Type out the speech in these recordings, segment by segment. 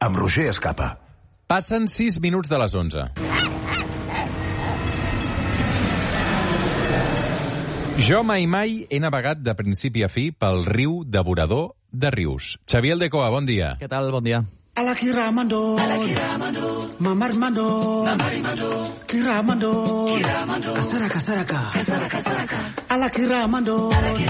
amb Roger Escapa. Passen 6 minuts de les 11. Jo mai he navegat de principi a fi pel riu devorador de rius. Xavier Aldecoa, bon dia. Què tal? Bon dia. Ala Kiramando, Mamar Mando, Kiramando, Kasaraka, Ala Kiramando.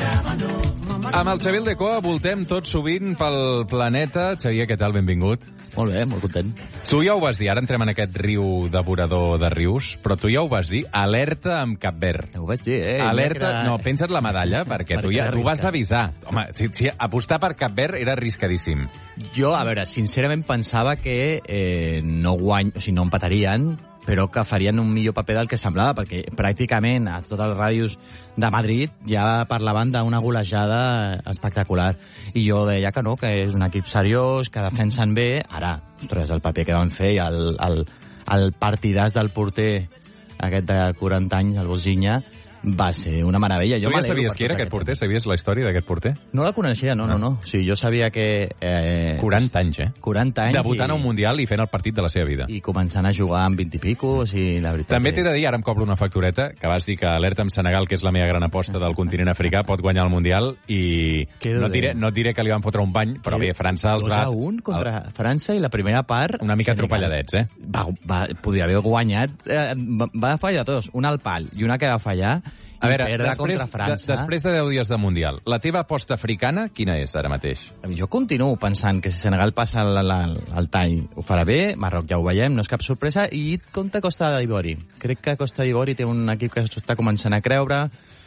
Amb el Xavier Aldecoa voltem tot sovint pel planeta. Xavier, què tal? Benvingut. Molt bé, molt content. Tu ja ho vas dir, ara entrem en aquest riu devorador de rius, però tu ja ho vas dir, alerta amb Cap Verd. Ho vaig dir, Alerta, no, pensa't la medalla, perquè tu vas avisar. Home, si apostar per Cap Verd era arriscadíssim. Jo, a veure, sincerament pensava que no empatarien, però que farien un millor paper del que semblava, perquè pràcticament a tots els ràdios de Madrid ja parlaven d'una golejada espectacular. I jo deia que no, que és un equip seriós, que defensen bé. Ara, ostres, el paper que van fer i el partidàs del porter, aquest de 40 anys, el Bozinya, va ser una meravella. Tu ja sabies qui era aquest porter? Sabies la història d'aquest porter? No la coneixia, no. O sigui, jo sabia que... 40 anys, 40 anys. Debutant a un Mundial i fent el partit de la seva vida. I començant a jugar amb 20 i pico, o sigui, la veritat... També t'he de dir, ara em cobro una factureta, que vas dir que alerta amb Senegal, que és la meva gran aposta del continent africà, pot guanyar el Mundial, i no et diré que li van fotre un bany, però bé, França els va... 2-1 contra França, i la primera part... Una mica atropelladets, Podria haver guanyat... Va fallar tots, una al pal i una que va fallar... A veure, després de 10 dies de Mundial, la teva aposta africana, quina és ara mateix? Jo continuo pensant que si Senegal passa el tall ho farà bé, Marroc ja ho veiem, no és cap sorpresa, i compte Costa d'Ivori. Crec que Costa d'Ivori té un equip que s'està començant a creure.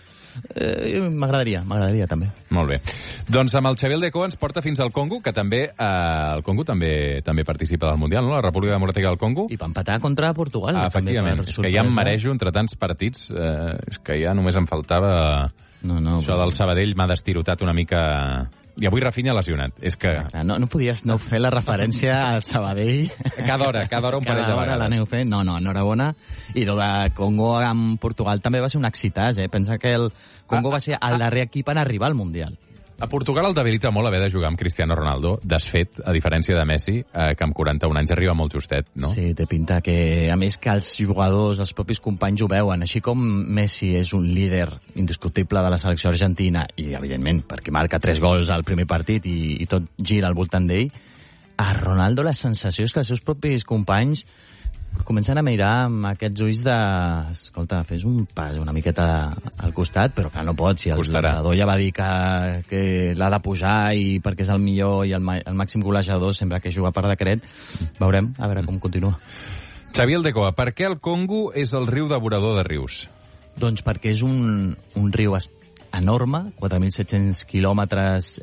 M'agradaria també. Molt bé. Doncs amb el Xavier Aldecoa ens porta fins al Congo, que també el Congo també participa del Mundial, no? La República Democràtica del Congo. I va empatar contra Portugal. Efectivament. És que ja em marejo entre tants partits, és que ja només em faltava... Això del Sabadell m'ha destirotat una mica... I avui Rafinha lesionat. És que... No podies no fer la referència al Sabadell. Cada hora un parell de vegades. L'aneu fent. No, enhorabona. I el de Congo amb Portugal també va ser un excitàs, Pensa que el Congo va ser el darrer equip en arribar al Mundial. A Portugal el debilita molt haver de jugar amb Cristiano Ronaldo, desfet, a diferència de Messi, que amb 41 anys arriba molt justet, no? Sí, té pinta que, a més que els jugadors, els propis companys ho veuen, així com Messi és un líder indiscutible de la selecció argentina, i evidentment, perquè marca 3 gols al primer partit i tot gira al voltant d'ell, a Ronaldo la sensació és que els seus propis companys comencen a mirar amb aquests ulls de... Escolta, fes un pas una miqueta al costat, però clar, no pot. Si el jugador ja va dir que l'ha de posar i perquè és el millor i el màxim golejador sempre que juga per decret, veurem, a veure com continua. Xavier Aldecoa, per què el Congo és el riu devorador de rius? Doncs perquè és un riu enorme, 4.700 quilòmetres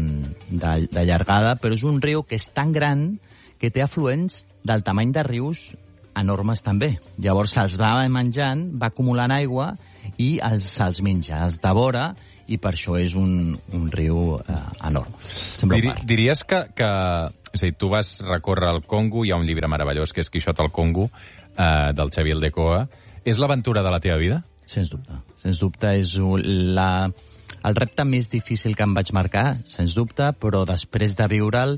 de llargada, però és un riu que és tan gran que té afluents del tamany de rius enormes també. Llavors se'ls va menjant, va acumulant aigua i se'ls menja, els devora, i per això és un riu enorme. Diries que... És a dir, tu vas recórrer el Congo, hi ha un llibre meravellós que és Quixot al Congo, del Xavier Aldecoa. És l'aventura de la teva vida? Sens dubte. Sens dubte és el repte més difícil que em vaig marcar, sens dubte, però després de viure'l,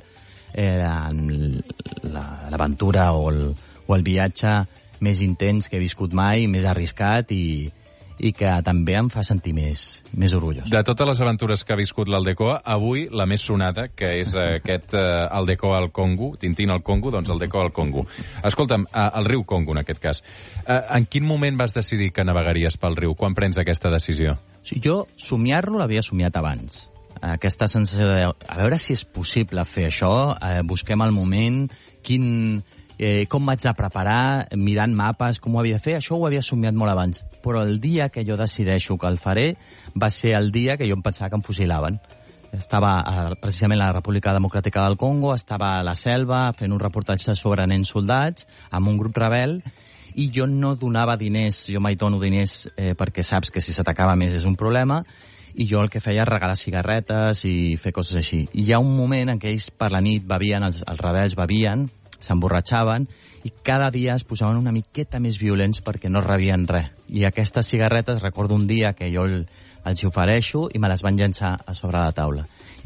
l'aventura o el viatge més intens que he viscut mai, més arriscat i que també em fa sentir més orgullós. De totes les aventures que ha viscut l'Aldecoa, avui la més sonada, que és aquest Aldecoa al Congo, Tintín al Congo, doncs Aldecoa al Congo. Escolta'm, el riu Congo, en aquest cas. En quin moment vas decidir que navegaries pel riu? Quan prens aquesta decisió? Jo somiar-lo l'havia somiat abans. Aquesta sensació de, a veure si és possible fer això, busquem el moment, com m'haig de preparar, mirant mapes, com ho havia de fer, això ho havia somiat molt abans. Però el dia que jo decideixo que el faré va ser el dia que jo em pensava que em fusilaven. Estava precisament a la República Democràtica del Congo, estava a la selva fent un reportatge sobre nens soldats amb un grup rebel, i jo no donava diners, jo mai dono diners perquè saps que si s'atacava més és un problema, i jo el que feia és regalar cigarretes i fer coses així. I hi ha un moment en què ells per la nit bevien, els rebels bevien, s'emborratxaven i cada dia es posaven una miqueta més violents perquè no rebien res. I aquestes cigarretes, recordo un dia que jo els ofereixo i me les van llançar a sobre la taula.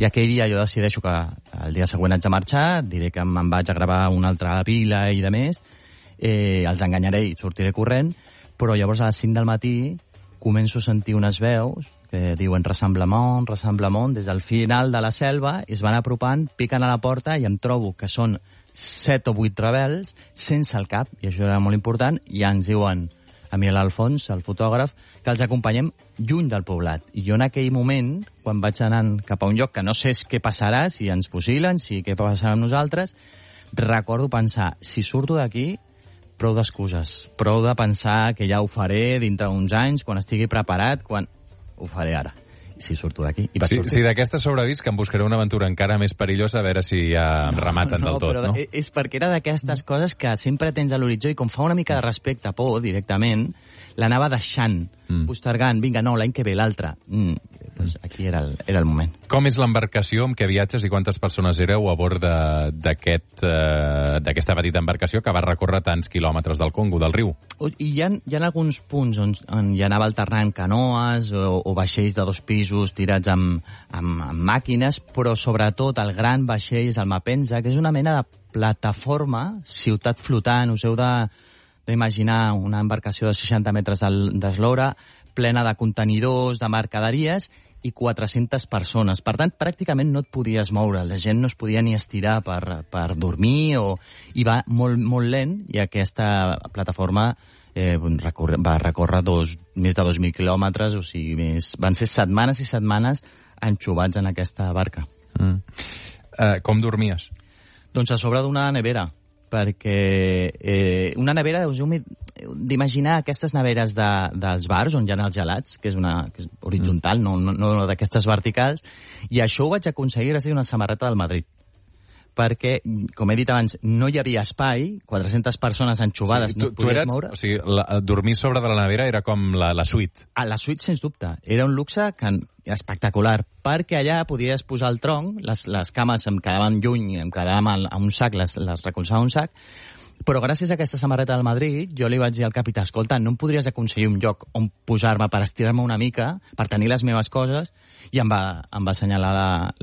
I aquell dia jo decideixo que el dia següent haig de marxar, diré que me'n vaig a gravar una altra pila i de més, els enganyaré i sortiré corrent, però llavors a les 5 del matí començo a sentir unes veus que diuen Rassemblement, Rassemblement, des del final de la selva, i es van apropant, piquen a la porta i em trobo que són 7 o 8 rebels sense el cap, i això era molt important, i ens diuen a mi l'Alfons, el fotògraf, que els acompanyem lluny del poblat. I jo en aquell moment, quan vaig anant cap a un lloc que no sé què passarà, si ens fusilen, si què passarà amb nosaltres, recordo pensar, si surto d'aquí, prou d'excuses, prou de pensar que ja ho faré dintre d'uns anys, quan estigui preparat, quan ho faré ara. Si surto d'aquí. Si d'aquesta sobrevist, que em buscaré una aventura encara més perillosa, a veure si ja rematen del tot, no? És perquè era d'aquestes coses que sempre tens a l'horitzó i com fa una mica de respecte, por, directament, l'anava deixant, postergant, vinga, no, l'any que ve, l'altre. Doncs aquí era el moment. Com és l'embarcació amb què viatges i quantes persones éreu a bord d'aquesta petita embarcació que va recórrer tants quilòmetres del Congo, del riu? I hi ha alguns punts on hi anava alternant canoes o vaixells de 2 pisos tirats amb màquines, però sobretot el gran vaixell és el Mapenza, que és una mena de plataforma, ciutat flotant, us heu d'imaginar una embarcació de 60 metres d'eslora, plena de contenidors, de mercaderies, i 400 persones. Per tant, pràcticament no et podies moure. La gent no es podia ni estirar per dormir, i va molt, molt lent, i aquesta plataforma va recórrer més de 2.000 quilòmetres, o sigui, van ser setmanes i setmanes enxubats en aquesta barca. Com dormies? Doncs a sobre d'una nevera, perquè una nevera, us heu d'imaginar aquestes neveres dels bars on hi ha els gelats, que és horitzontal, no d'aquestes verticals, i això ho vaig aconseguir gràcies a una samarreta del Madrid. Perquè, com he dit abans, no hi havia espai, 400 persones enxubades, no et podies moure. O sigui, dormir sobre de la nevera era com la suite. La suite, sens dubte. Era un luxe espectacular, perquè allà podies posar el tronc, les cames em quedaven lluny, em quedaven a un sac, les recolzava a un sac, però gràcies a aquesta samarreta del Madrid jo li vaig dir al capità, escolta, no em podries aconseguir un lloc on posar-me per estirar-me una mica, per tenir les meves coses, i em va assenyalar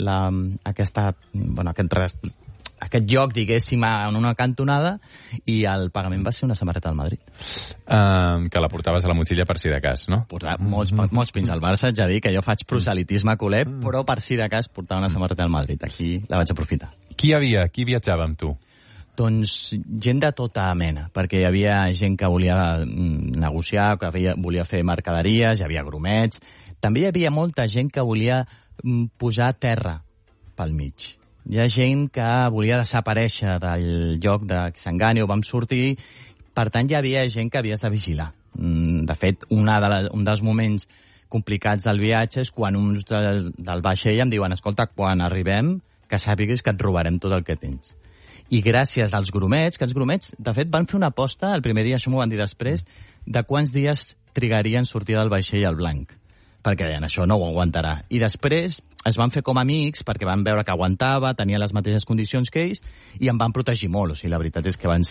aquest lloc, diguéssim, en una cantonada, i el pagament va ser una samarreta del Madrid. Que la portaves a la motxilla per si de cas, no? Portava molts pins al Barça, ja dic que jo faig proselitisme culer, però per si de cas portava una samarreta del Madrid. Aquí la vaig aprofitar. Qui viatjava amb tu? Doncs gent de tota mena, perquè hi havia gent que volia negociar, que volia fer mercaderies, hi havia grumets. També hi havia molta gent que volia posar terra pel mig. Hi ha gent que volia desaparèixer del lloc de Kisangani, on vam sortir, per tant hi havia gent que havies de vigilar. De fet, un dels moments complicats del viatge és quan uns del vaixell em diuen, escolta, quan arribem, que sàpigues que et robarem tot el que tens. I gràcies als grumets, que els grumets, de fet, van fer una aposta, el primer dia, això m'ho van dir després, de quants dies trigarien sortir del vaixell al blanc. Perquè deien, això no ho aguantarà. I després es van fer com amics, perquè van veure que aguantava, tenia les mateixes condicions que ells, i em van protegir molt. O sigui, la veritat és que van